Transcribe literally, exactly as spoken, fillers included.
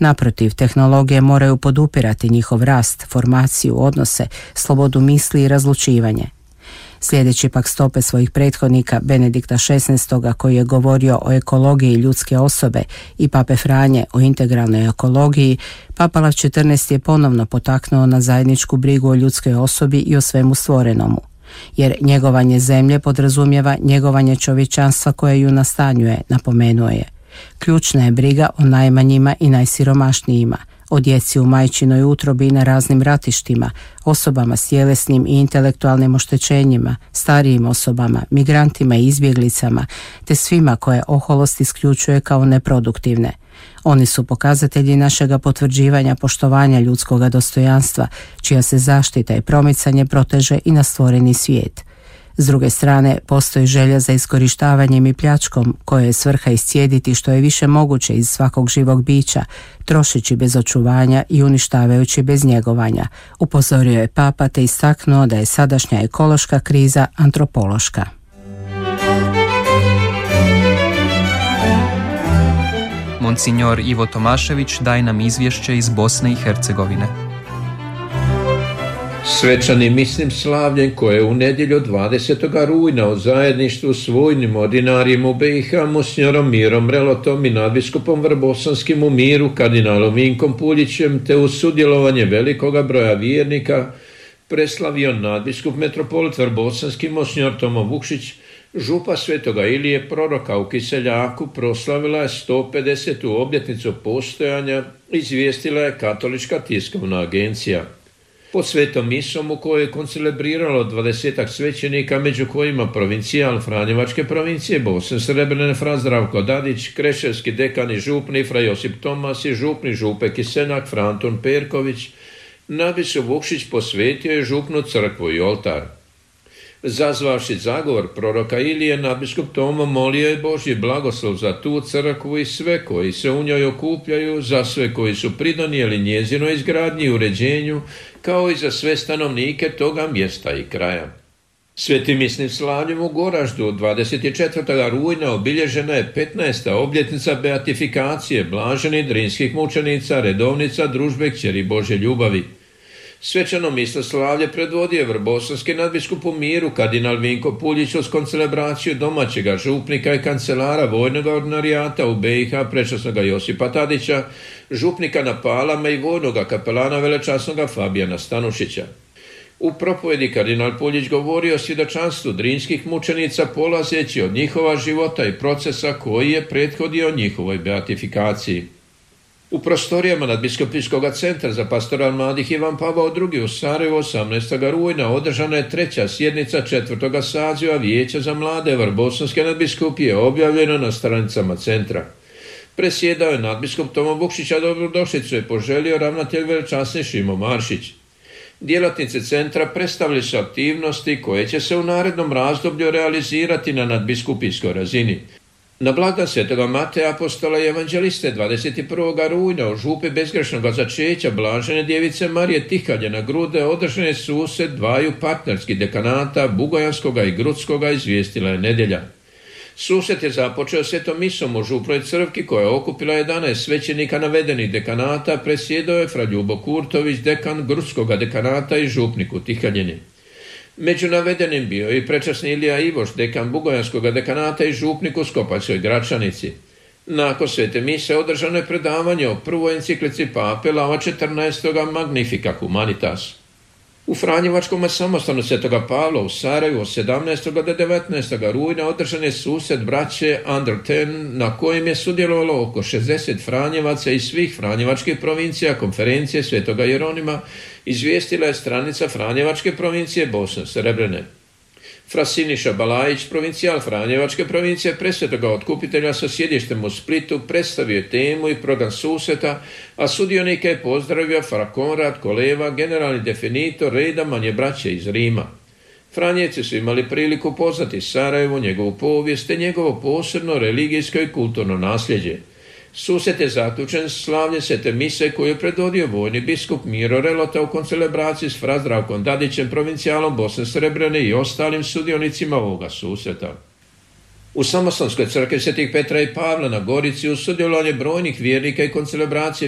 Naprotiv, tehnologije moraju podupirati njihov rast, formaciju, odnose, slobodu misli i razlučivanje. Sljedeći pak stope svojih prethodnika Benedikta šesnaestog. koji je govorio o ekologiji ljudske osobe i Pape Franje o integralnoj ekologiji, Papa Lav četrnaesti. je ponovno potaknuo na zajedničku brigu o ljudskoj osobi i o svemu stvorenomu. Jer njegovanje zemlje podrazumijeva njegovanje čovječanstva koje ju nastanjuje, napomenuo je. Ključna je briga o najmanjima i najsiromašnijima, o djeci u majčinoj utrobi i na raznim ratištima, osobama s tjelesnim i intelektualnim oštećenjima, starijim osobama, migrantima i izbjeglicama, te svima koje oholost isključuje kao neproduktivne. Oni su pokazatelji našega potvrđivanja poštovanja ljudskoga dostojanstva, čija se zaštita i promicanje proteže i na stvoreni svijet. S druge strane, postoji želja za iskorištavanjem i pljačkom, koje je svrha iscijediti što je više moguće iz svakog živog bića, trošeći bez očuvanja i uništavajući bez njegovanja, upozorio je Papa te istaknuo da je sadašnja ekološka kriza antropološka. Monsignor Ivo Tomašević daje nam izvješće iz Bosne i Hercegovine. Svečanim misnim slavljem koje je u nedjelju dvadesetog rujna u zajedništvu s vojnim ordinarijem u B i H monsignorom Mirom Relotom i nadbiskupom Vrbosanskim u Miru kardinalom Vinkom Puljićem te uz sudjelovanje velikoga broja vjernika preslavio nadbiskup metropolit Vrbosanski monsinjor Tomo Vukšić, župa Svetoga Ilije proroka u Kiseljaku proslavila je sto pedesetu obljetnicu postojanja, izvijestila je Katolička tiskovna agencija. Pod svetom misom u kojoj je koncelebriralo dvadesetak svećenika, među kojima provincijal Franjevačke provincije Bosne Srebrene fra Zdravko Dadić, kreševski dekan i župni fra Josip Tomas i župni župe Kisenak fra Antun Perković, nadbiskup Vukšić posvetio je župnu crkvu i oltar. Zazvavši zagovor proroka Ilije, nadbiskup Tomo molio je Božji blagoslov za tu crkvu i sve koji se u njoj okupljaju, za sve koji su pridonijeli njezinoj izgradnji i uređenju, kao i za sve stanovnike toga mjesta i kraja. Svetim misnim slavljem u Goraždu dvadeset četvrtog rujna obilježena je petnaesta obljetnica beatifikacije blaženih drinskih mučenica, redovnica družbe kćeri Božje ljubavi. Svečano mislislavlje predvodio je vrbosanski nadbiskup u Miru kardinal Vinko Puljić uz koncelebraciju domaćega župnika i kancelara vojnog ordinarijata u B i H prečasnoga Josipa Tadića, župnika na Palama i vojnoga kapelana velečasnoga Fabijana Stanušića. U propovedi kardinal Puljić govori o svjedočanstvu drinskih mučenica polazeći od njihova života i procesa koji je prethodio njihovoj beatifikaciji. U prostorijama nadbiskupijskog centra za pastoral mladih Ivan Pavao drugi u Sarajevu osamnaestog rujna održana je treća sjednica četvrtog saziva Vijeća za mlade Vrbosanske nadbiskupije, objavljeno na stranicama centra. Presjedao je nadbiskup Tomo Vukšić, a dobrodošlicu je poželio ravnatelj velečasni Šimo Maršić. Djelatnici centra predstavili su aktivnosti koje će se u narednom razdoblju realizirati na nadbiskupijskoj razini. Na blagdan Svetoga Mateja apostola i evanđeliste dvadeset prvog rujna u župi bezgrešnog začeća blažene djevice Marije Tihaljena Grude održan je susret dvaju partnerskih dekanata Bugojanskoga i Grudskoga, izvijestila je Nedjelja. Susret je započeo svetom misom u župnoj crkvi koja je okupila jedanaest svećenika navedenih dekanata, presjedao je fra Ljubo Kurtović, dekan Grudskoga dekanata i župnik u Tihaljeni. Među navedenim bio i prečasni Ilija Ivoš, dekan Bugojanskoga dekanata i župnik u Skopaljskoj Gračanici. Nakon svete mise održano je predavanje o prvoj enciklici pape Lava četrnaestog Magnifica Humanitas. U Franjevačkom samostanu Svetoga Pavla u Sarajevu od sedamnaestog do devetnaestog rujna održan je susret braće Under Ten, na kojem je sudjelovalo oko šezdeset Franjevaca iz svih franjevačkih provincija konferencije Svetoga Jeronima, izvijestila je stranica Franjevačke provincije Bosne Srebrene. Fra Siniša Balajić, provincijal Franjevačke provincije Presvetoga Otkupitelja sa sjedištem u Splitu, predstavio je temu i program susreta, a sudionike je pozdravio fra Konrad Koleva, generalni definitor reda manje braće iz Rima. Franjevci su imali priliku poznati Sarajevo, njegovu povijest te njegovo posebno religijsko i kulturno nasljeđe. Susret je zaključen slavljem svete mise koju je predvodio vojni biskup Miro Relota u koncelebraciji s fra Zdravkom Dadićem, provincijalom Bosne Srebrene i ostalim sudionicima ovoga susreta. U Samostalskoj crkvi Svetih Petra i Pavla na Gorici uz sudjelovanje brojnih vjernika i koncelebracije